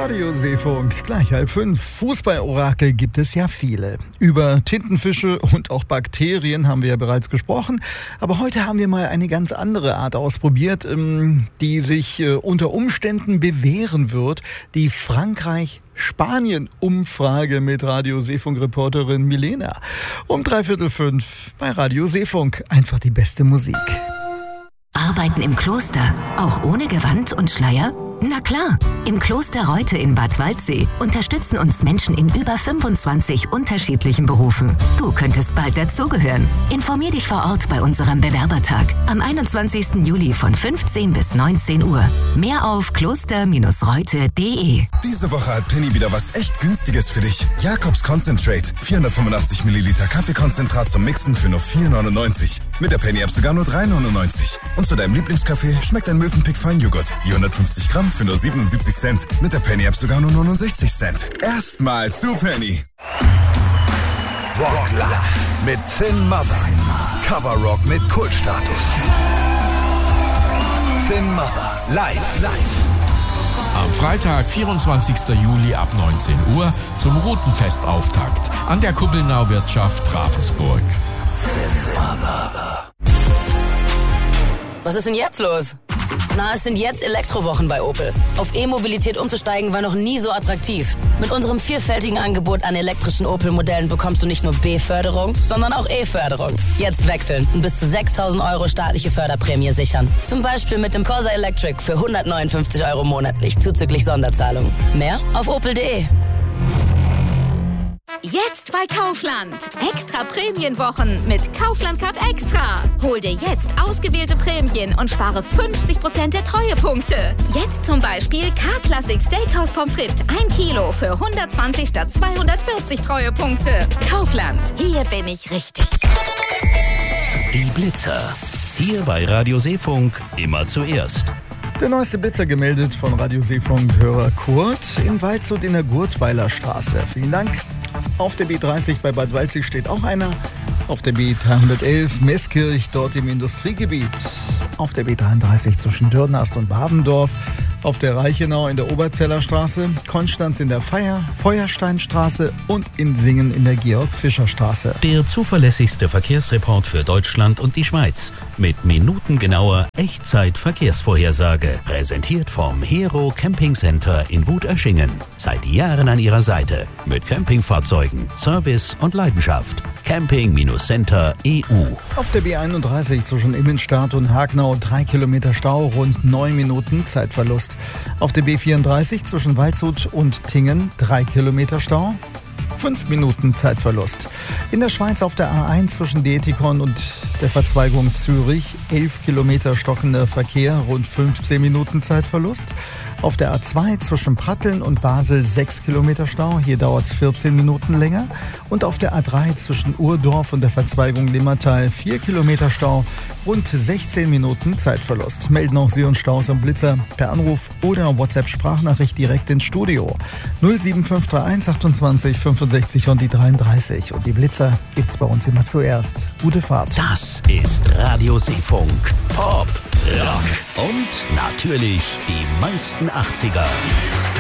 Radio Seefunk, gleich 4:30. Fußballorakel gibt es ja viele. Über Tintenfische und auch Bakterien haben wir ja bereits gesprochen. Aber heute haben wir mal eine ganz andere Art ausprobiert, die sich unter Umständen bewähren wird. Die Frankreich-Spanien-Umfrage mit Radio Seefunk-Reporterin Milena. Um 4:45 bei Radio Seefunk. Einfach die beste Musik. Arbeiten im Kloster, auch ohne Gewand und Schleier? Na klar, im Kloster Reute in Bad Waldsee unterstützen uns Menschen in über 25 unterschiedlichen Berufen. Du könntest bald dazugehören. Informier dich vor Ort bei unserem Bewerbertag am 21. Juli von 15 bis 19 Uhr. Mehr auf kloster-reute.de. Diese Woche hat Penny wieder was echt Günstiges für dich. Jakobs Concentrate. 485 Milliliter Kaffeekonzentrat zum Mixen für nur 4,99. Mit der Penny-App sogar nur 3,99. Und zu deinem Lieblingskaffee schmeckt ein Mövenpick Feinjoghurt. Je 150 Gramm für nur 77 Cent. Mit der Penny-App sogar nur 69 Cent. Erstmal zu Penny. Rock Love mit Thin Mother. Cover Rock mit Kultstatus. Thin Mother. Live. Am Freitag, 24. Juli ab 19 Uhr zum Routenfestauftakt an der Kuppelnau-Wirtschaft Ravensburg. Was ist denn jetzt los? Na, es sind jetzt Elektrowochen bei Opel. Auf E-Mobilität umzusteigen war noch nie so attraktiv. Mit unserem vielfältigen Angebot an elektrischen Opel-Modellen bekommst du nicht nur B-Förderung, sondern auch E-Förderung. Jetzt wechseln und bis zu 6.000 € staatliche Förderprämie sichern. Zum Beispiel mit dem Corsa Electric für 159 € monatlich, zuzüglich Sonderzahlung. Mehr auf opel.de. Jetzt bei Kaufland. Extra Prämienwochen mit Kaufland Card Extra. Hol dir jetzt ausgewählte Prämien und spare 50% der Treuepunkte. Jetzt zum Beispiel K-Classic Steakhouse Pommes frites 1 Kilo für 120 statt 240 Treuepunkte. Kaufland. Hier bin ich richtig. Die Blitzer. Hier bei Radio Seefunk immer zuerst. Der neueste Blitzer gemeldet von Radio Seefunk-Hörer Kurt in Waldshut in der Gurtweiler Straße. Vielen Dank. Auf der B30 bei Bad Waldsee steht auch einer. Auf der B311 Meßkirch, dort im Industriegebiet. Auf der B33 zwischen Dürnast und Babendorf. Auf der Reichenau in der Oberzeller Straße. Konstanz in der Feuersteinstraße und in Singen in der Georg-Fischer-Straße. Der zuverlässigste Verkehrsreport für Deutschland und die Schweiz. Mit minutengenauer Echtzeit-Verkehrsvorhersage. Präsentiert vom Hero Camping Center in Wutöschingen. Seit Jahren an ihrer Seite. Mit Campingfahrzeugen, Service und Leidenschaft. Camping-Center EU. Auf der B31 zwischen Immenstadt und Hagnau 3 Kilometer Stau, rund 9 Minuten Zeitverlust. Auf der B34 zwischen Waldshut und Tingen 3 Kilometer Stau, 5 Minuten Zeitverlust. In der Schweiz auf der A1 zwischen Detikon und der Verzweigung Zürich 11 Kilometer stockender Verkehr, rund 15 Minuten Zeitverlust. Auf der A2 zwischen Pratteln und Basel 6 Kilometer Stau, hier dauert es 14 Minuten länger. Und auf der A3 zwischen Urdorf und der Verzweigung Limmatal 4 Kilometer Stau, rund 16 Minuten Zeitverlust. Melden auch Sie uns Staus am Blitzer per Anruf oder WhatsApp-Sprachnachricht direkt ins Studio. 07531 28 65 und die 33. Und die Blitzer gibt's bei uns immer zuerst. Gute Fahrt. Das ist Radio Seefunk. Pop, Rock und natürlich die meisten 80er.